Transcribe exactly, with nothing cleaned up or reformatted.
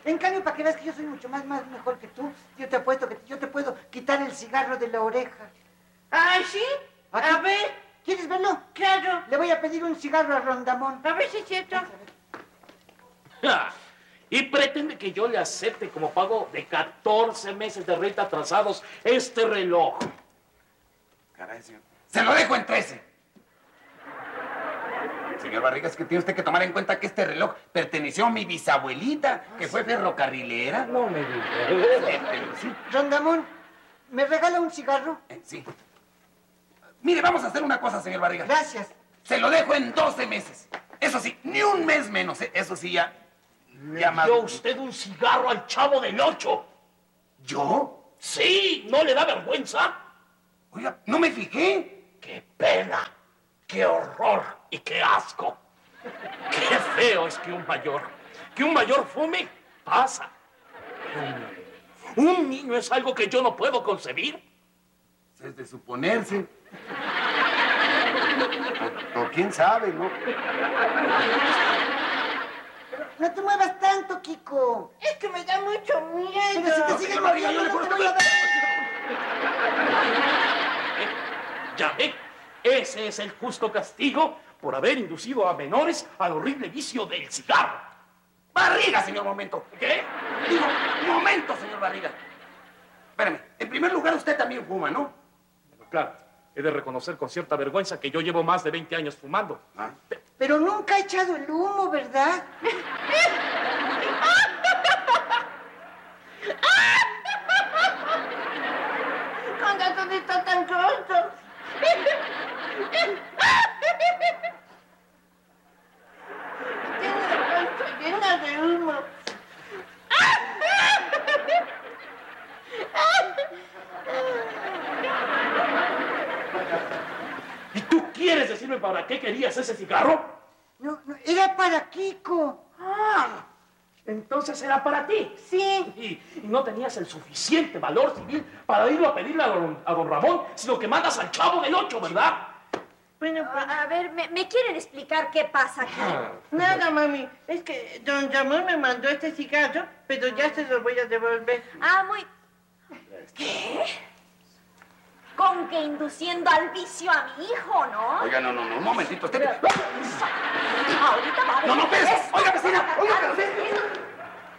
En cambio, para que veas que yo soy mucho más, más mejor que tú, yo te apuesto que yo te puedo quitar el cigarro de la oreja. ¿Ah, sí? Aquí. A ver. ¿Quieres verlo? Claro. Le voy a pedir un cigarro a Rondamón. A ver si es cierto. Ja, y pretende que yo le acepte como pago de catorce meses de renta atrasados este reloj. Caray, señor. Se lo dejo en trece. Señor Barriga, es que tiene usted que tomar en cuenta que este reloj perteneció a mi bisabuelita, que fue ferrocarrilera. No me digas. Sí. Rondamón, ¿me regala un cigarro? Eh, sí. Mire, vamos a hacer una cosa, señor Barriga. Gracias. Se lo dejo en doce meses. Eso sí, ni un mes menos. ¿eh? Eso sí, ya... ¿Le ya más... dio usted un cigarro al Chavo del Ocho? ¿Yo? Sí, ¿no le da vergüenza? Oiga, no me fijé. ¡Qué pena! ¡Qué horror! ¡Y qué asco! ¡Qué feo es que un mayor, que un mayor fume! Pasa. Un niño, un niño es algo que yo no puedo concebir. Es de suponerse. O, o quién sabe, ¿no? No te muevas tanto, Kiko. Es que me da mucho miedo. Pero si te sigues moviendo, no te voy a dar. ¿Ya ve? Ese es el justo castigo por haber inducido a menores al horrible vicio del cigarro. Barriga, señor, momento. ¿Qué? Digo, momento, señor Barriga. Espérame, en primer lugar usted también fuma, ¿no? Claro, he de reconocer con cierta vergüenza que yo llevo más de veinte años fumando. ¿Ah? Pero nunca ha echado el humo, ¿verdad? Con razón está tan corto. Tiene la panza llena de humo. ¿Y tú quieres decirme para qué querías ese cigarro? No, no, era para Kiko. Ah, entonces era para ti. Sí. Y, y no tenías el suficiente valor civil para irlo a pedirle a don, a don Ramón, sino que mandas al Chavo del Ocho, ¿verdad? Bueno, pues... A, a ver, ¿me, ¿me quieren explicar qué pasa aquí? Nada, mami. Es que don Ramón me mandó este cigarro, pero ya se lo voy a devolver. Ah, muy... ¿Qué? Con que induciendo al vicio a mi hijo, ¿no? Oiga, no, no, no, un momentito. Usted... Ahorita va a ver. No, no, espérese. Esto- Oiga, vecina, oiga, pero...